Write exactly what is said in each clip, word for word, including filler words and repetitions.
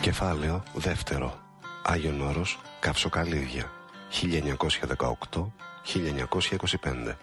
Κεφάλαιο δεύτερο. Άγιον Όρος, Καυσοκαλίδια, χίλια εννιακόσια δεκαοκτώ με χίλια εννιακόσια είκοσι πέντε.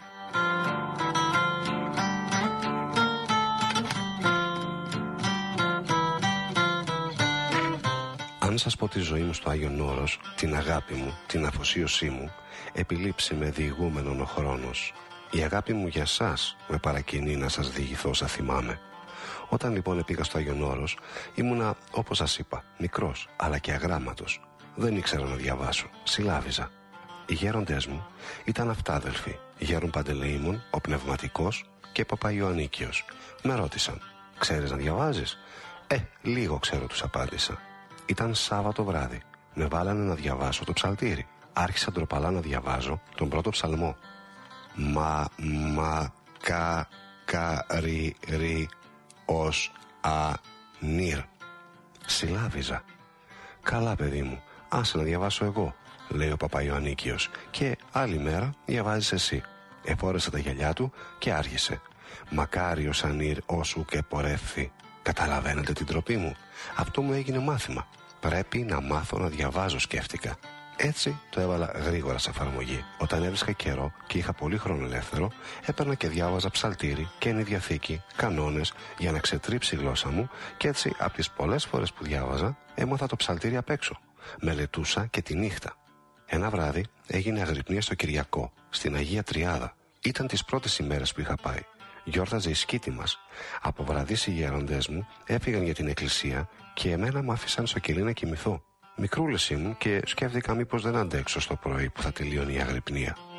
Αν σας πω τη ζωή μου στο Άγιον Όρος, την αγάπη μου, την αφοσίωσή μου, επιλείψει με διηγούμενον ο χρόνος. Η αγάπη μου για σας με παρακινεί να σας διηγηθώ όσα θυμάμαι. Όταν λοιπόν πήγα στο Άγιον Όρος, ήμουνα, όπως σας είπα, μικρός, αλλά και αγράμματος. Δεν ήξερα να διαβάσω, συλλάβιζα. Οι γέροντές μου ήταν αυτάδελφοι, Γέρον Παντελεήμων, ο Πνευματικός και Παπαϊωαννίκιος. Με ρώτησαν, ξέρεις να διαβάζεις? Ε, λίγο ξέρω, τους απάντησα. Ήταν Σάββατο βράδυ. Με βάλανε να διαβάσω το ψαλτήρι. Άρχισα ντροπαλά να διαβάζω τον πρώτο ψαλμό. Μα, μα, κα, κα, ρι, ρι, ως, α, νιρ. Συλλάβιζα. Καλά, παιδί μου, άσε να διαβάσω εγώ, λέει ο Παπαϊωαννίκιος, και άλλη μέρα διαβάζεις εσύ. Εφόρεσε τα γυαλιά του και άρχισε. Μακάριος ανήρ όσου και πορεύθη. Καταλαβαίνετε την τροπή μου? Αυτό μου έγινε μάθημα. Πρέπει να μάθω να διαβάζω, σκέφτηκα. Έτσι το έβαλα γρήγορα σε εφαρμογή. Όταν έβρισκα καιρό και είχα πολύ χρόνο ελεύθερο, έπαιρνα και διάβαζα ψαλτήρι, Καινή Διαθήκη, κανόνες για να ξετρίψει η γλώσσα μου, και έτσι από τις πολλές φορές που διάβαζα έμαθα το ψαλτήρι απ' έξω. Μελετούσα και τη νύχτα. Ένα βράδυ έγινε αγρυπνία στο Κυριακό, στην Αγία Τριάδα. Ήταν τις πρώτες ημέρες που είχα πάει. Γιόρταζε η σκήτη μας. Από βραδείς οι γέροντές μου έφυγαν για την εκκλησία και εμένα μ' άφησαν στο κελί να κοιμηθώ. Μικρούλες ήμουν και σκέφτηκα μήπως δεν αντέξω στο πρωί που θα τελειώνει η αγρυπνία.